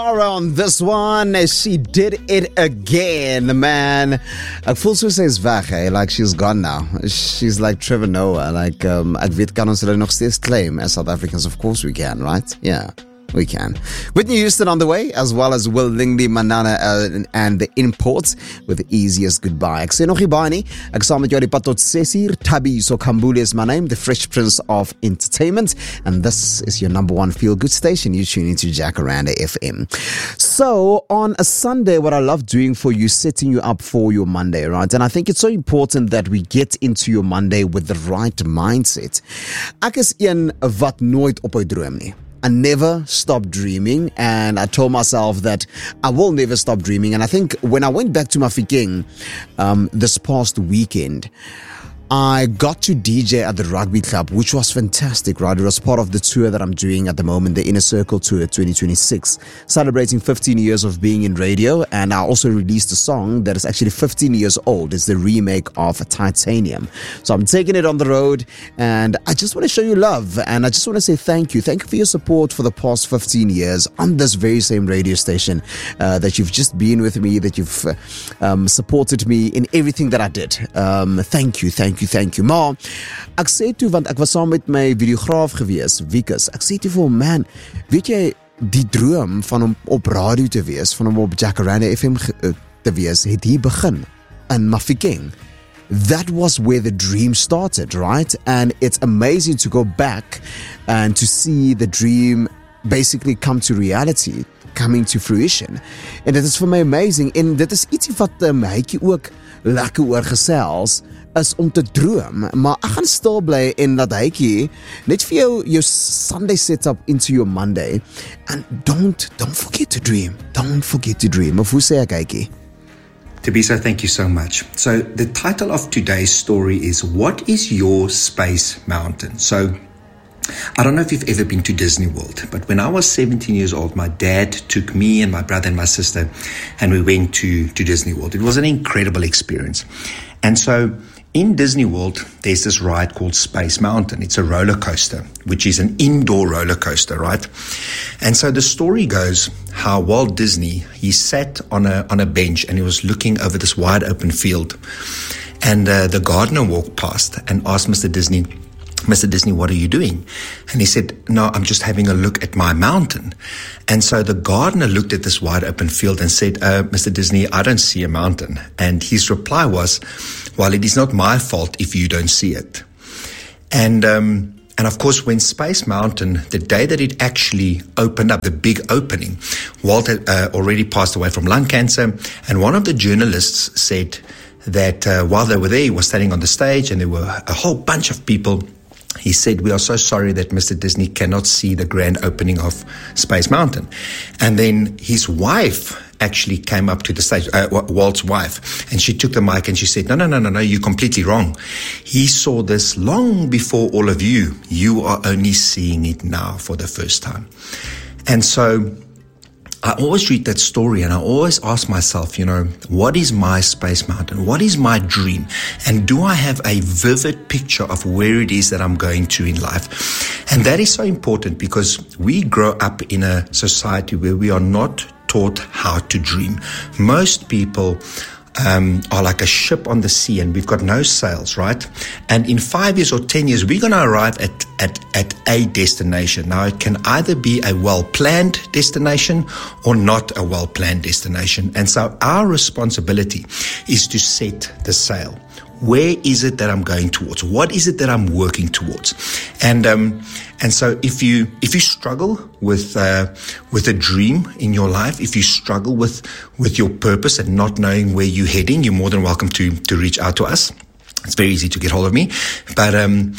On this one, she did it again, man. Ek voel soos sy is weg, hey? Like she's gone now. She's like Trevor Noah. Like, ek weet kan ons hulle nog steeds claim as South Africans? Of course we can, right? Yeah. We can. Whitney Houston on the way, as well as Will Lingley, Manana, and the Imports with the easiest goodbye. Ek sê nog nie baie nie. Ek saam met jou die pad tot 6 uur. Tabby Sokambule is my name, the Fresh Prince of Entertainment. And this is your number one feel-good station. You tune into Jacaranda FM. So, on a Sunday, what I love doing for you, setting you up for your Monday, right? And I think it's so important that we get into your Monday with the right mindset. Ek is een wat nooit ophou droom nie. I never stop dreaming, and I told myself that I will never stop dreaming. And I think when I went back to Mafikeng this past weekend, I got to DJ at the rugby club, which was fantastic, right? It was part of the tour that I'm doing at the moment, the Inner Circle Tour 2026, celebrating 15 years of being in radio. And I also released a song that is actually 15 years old. It's the remake of Titanium. So I'm taking it on the road, and I just want to show you love. And I just want to say thank you. Thank you for your support for the past 15 years on this very same radio station, that you've just been with me, that you've supported me in everything that I did. Thank you. Maar ek sê toe, want ek was saam met my videograaf gewees, Wikus. Ek sê toe vir hom, man, weet jy die droom van om op radio te wees, van om op Jacaranda FM te wees, het hier begin in Mafikeng. That was where the dream started, right? And it's amazing to go back and to see the dream basically come to reality, coming to fruition. En dit is vir my amazing. En dit is ietsie wat mykie ook lekker oor gesels, is om te droom, maar ek gaan stil bly en dat hykie net vir jou Sunday set up into your Monday, and don't forget to dream. Don't forget to dream. Of hoe sê ek hykie? Thabiso, thank you so much. So the title of today's story is What is Your Space Mountain? So I don't know if you've ever been to Disney World, but when I was 17 years old, my dad took me and my brother and my sister, and we went to Disney World. It was an incredible experience. And so in Disney World, there's this ride called Space Mountain. It's a roller coaster, which is an indoor roller coaster, right? And so the story goes how Walt Disney, he sat on a bench and he was looking over this wide open field. And the gardener walked past and asked Mr. Disney, what are you doing? And he said, no, I'm just having a look at my mountain. And so the gardener looked at this wide open field and said, Mr. Disney, I don't see a mountain. And his reply was, well, it is not my fault if you don't see it. And of course, when Space Mountain, the day that it actually opened up, the big opening, Walt had already passed away from lung cancer. And one of the journalists said that while they were there, he was standing on the stage and there were a whole bunch of people. He said, we are so sorry that Mr. Disney cannot see the grand opening of Space Mountain. And then his wife actually came up to the stage, Walt's wife, and she took the mic and she said, no, you're completely wrong. He saw this long before all of you. You are only seeing it now for the first time. And so I always read that story and I always ask myself, what is my space mountain? What is my dream? And do I have a vivid picture of where it is that I'm going to in life? And that is so important because we grow up in a society where we are not taught how to dream. Most people are like a ship on the sea and we've got no sails, right? And in 5 years or 10 years, we're going to arrive at a destination. Now, it can either be a well-planned destination or not a well-planned destination. And so our responsibility is to set the sail. Where is it that I'm going towards? What is it that I'm working towards? And so if you struggle with a dream in your life, if you struggle with your purpose and not knowing where you're heading, you're more than welcome to reach out to us. It's very easy to get hold of me. But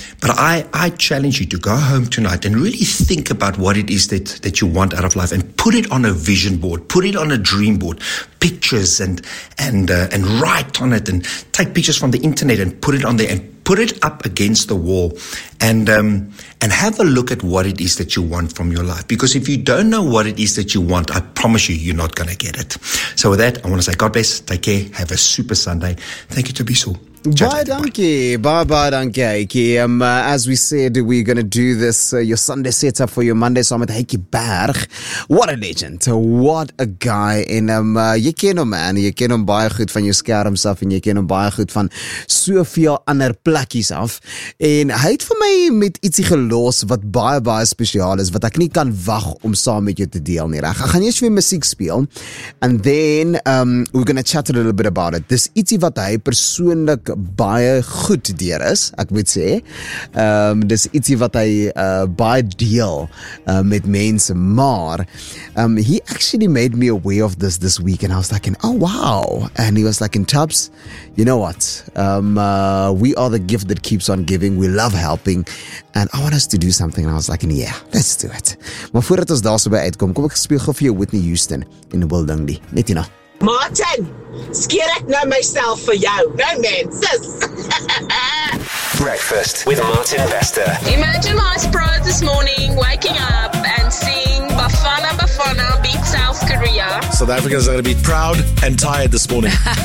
I challenge you to go home tonight and really think about what it is that you want out of life and put it on a vision board, put it on a dream board, pictures and write on it and take pictures from the internet and put it on there and put it up against the wall and have a look at what it is that you want from your life. Because if you don't know what it is that you want, I promise you're not going to get it. So with that, I want to say God bless, take care, have a super Sunday. Thank you, Tabiso. Bye, donkey. Bye, donkey. As we said, we're going to do this, your Sunday setup for your Monday. So I'm at Heike Berg. What a legend. What a guy. En jy ken hom, man. Jy ken hom baie goed van jou skerms af en jy ken hom baie goed van soveel ander plekkies af. En hy het vir my met ietsie gelos wat baie, baie spesiaal is, wat ek nie kan wag om saam met jou te deel nie. Ek gaan eers weer musiek speel. And then, we're going to chat a little bit about it. Dis ietsie wat hy persoonlik baie goed deur is, ek moet sê. Dis ietsie wat hy baie deel met mense, maar he actually made me aware of this week, and I was like, oh wow, and he was like, in Tubbs, you know what, we are the gift that keeps on giving, we love helping, and I want us to do something, and I was like, yeah, let's do it. Maar voordat ons daar so by uitkom, kom ek speel gou vir jou Whitney Houston in Will Dingley, net hierna. Martin, skeer ek nou myself vir jou. No man, sis. Breakfast with Martin Vester. Imagine my surprise this morning, waking up and seeing Bafana beat South Korea. South Africans are going to be proud and tired this morning.